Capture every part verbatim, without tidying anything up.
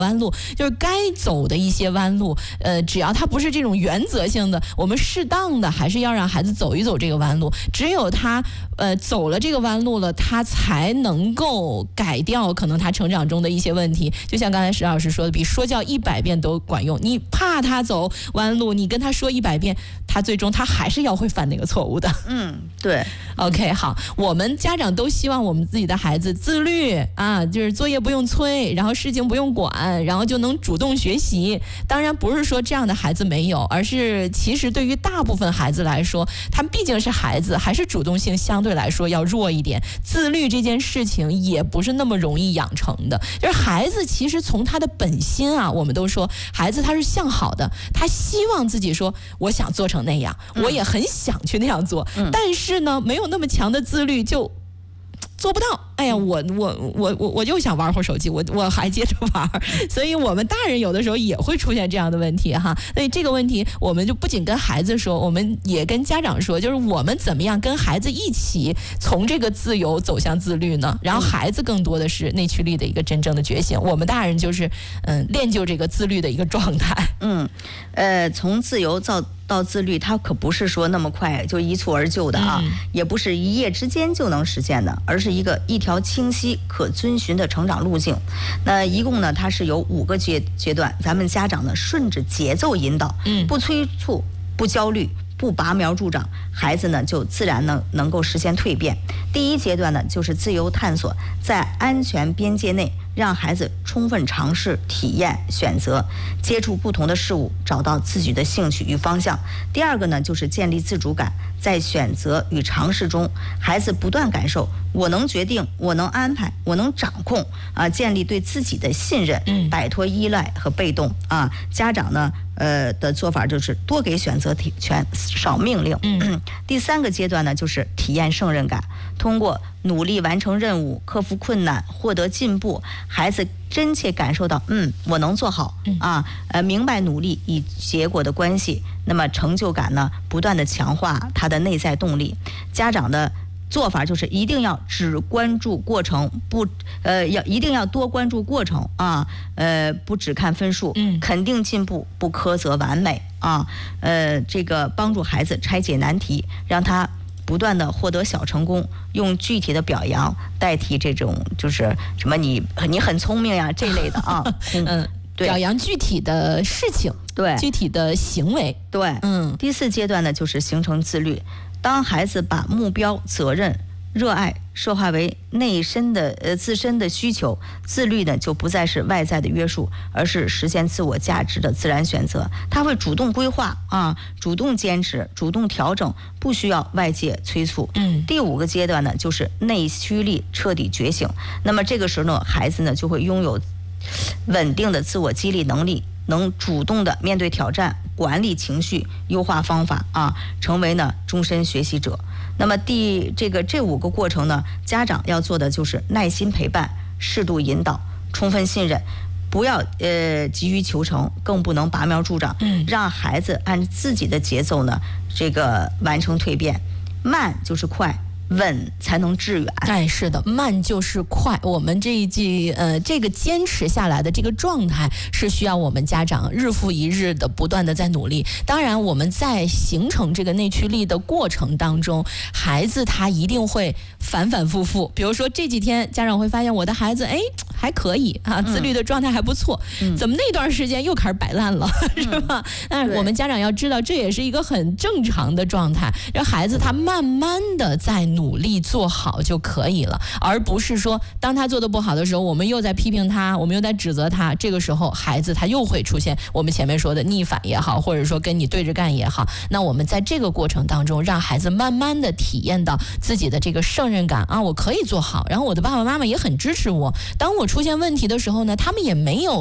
弯路，就是该走的一些弯路，呃，只要它不是这种原则性的，我们适当的还是要让孩子走一走这个弯路。只有他呃走了这个弯路了，他才能够改掉可能他成长中的一些问题。就像刚才石老师说的，比说教一百遍都管用。你怕他走弯路，你跟他说一百遍，他最终他还是要会犯那个错误的。 嗯，对。 OK， 好，我们家长都希望我们自己的孩子自律啊，就是作业不用催，然后事情不用管，然后就能主动学习。当然不是说这样的孩子没有，而是其实对于大部分孩子来说，他们毕竟是孩子，还是主动性相对来说要弱一点。自律这件事情也不是那么容易养成的，就是孩子其实从他的本心啊，我们都说孩子他是向好的，他希望自己说我想做成那样，我也很想去那样做，嗯、但是呢没有那么强的自律就做不到。哎呀，我我我我我就想玩会儿手机，我我还接着玩，所以我们大人有的时候也会出现这样的问题哈。所以这个问题，我们就不仅跟孩子说，我们也跟家长说，就是我们怎么样跟孩子一起从这个自由走向自律呢？然后孩子更多的是内驱力的一个真正的觉醒，我们大人就是嗯练就这个自律的一个状态。 嗯，呃，从自由到到自律，它可不是说那么快就一蹴而就的啊，嗯、也不是一夜之间就能实现的，而是一个一条清晰可遵循的成长路径。那一共呢，它是有五个阶阶段，咱们家长呢顺着节奏引导，嗯，不催促，不焦虑，不拔苗助长，孩子呢就自然能能够实现蜕变。第一阶段呢，就是自由探索，在安全边界内，让孩子充分尝试、体验、选择，接触不同的事物，找到自己的兴趣与方向。第二个呢，就是建立自主感，在选择与尝试中，孩子不断感受我能决定，我能安排，我能掌控啊，建立对自己的信任，摆脱依赖和被动啊。家长呢，呃的做法就是多给选择权，少命令。嗯，第三个阶段呢，就是体验胜任感，通过努力完成任务，克服困难，获得进步，孩子真切感受到，嗯，我能做好啊，呃，明白努力与结果的关系，那么成就感呢，不断的强化他的内在动力。家长的做法就是一定要只关注过程，不呃要一定要多关注过程啊，呃不只看分数，嗯，肯定进步，不苛责完美啊，呃这个帮助孩子拆解难题，让他不断的获得小成功，用具体的表扬代替这种就是什么你你很聪明呀这类的啊， 嗯，对，表扬具体的事情， 对， 具体的行为， 对，嗯。第四阶段呢，就是形成自律。当孩子把目标、责任、热爱受化为内身的呃自身的需求，自律呢就不再是外在的约束，而是实现自我价值的自然选择。他会主动规划啊，主动坚持，主动调整，不需要外界催促。嗯，第五个阶段呢，就是内驱力彻底觉醒。那么这个时候呢，孩子呢就会拥有稳定的自我激励能力，能主动的面对挑战，管理情绪，优化方法啊，成为呢终身学习者。那么第这个这五个过程呢，家长要做的就是耐心陪伴，适度引导，充分信任，不要呃急于求成，更不能拔苗助长，嗯，让孩子按自己的节奏呢，这个完成蜕变。慢就是快，稳才能致远。 哎，是的，慢就是快。我们这一季呃，这个坚持下来的这个状态，是需要我们家长日复一日的不断的在努力。当然，我们在形成这个内驱力的过程当中，孩子他一定会反反复复。比如说这几天，家长会发现我的孩子，哎，还可以啊，自律的状态还不错，嗯、怎么那段时间又开始摆烂了，嗯、是吧？但是我们家长要知道，这也是一个很正常的状态，让孩子他慢慢的在努力。努力做好就可以了，而不是说当他做的不好的时候，我们又在批评他，我们又在指责他，这个时候孩子他又会出现我们前面说的逆反也好，或者说跟你对着干也好。那我们在这个过程当中，让孩子慢慢的体验到自己的这个胜任感啊，我可以做好，然后我的爸爸妈妈也很支持我。当我出现问题的时候呢，他们也没有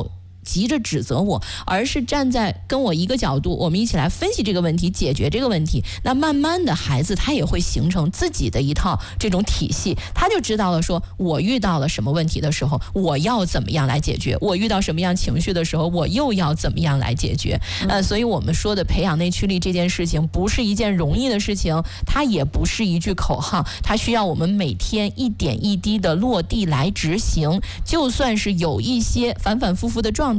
急着指责我，而是站在跟我一个角度，我们一起来分析这个问题，解决这个问题。那慢慢的孩子他也会形成自己的一套这种体系，他就知道了说我遇到了什么问题的时候我要怎么样来解决，我遇到什么样情绪的时候我又要怎么样来解决。呃，所以我们说的培养内驱力这件事情不是一件容易的事情，它也不是一句口号，它需要我们每天一点一滴的落地来执行，就算是有一些反反复复的状态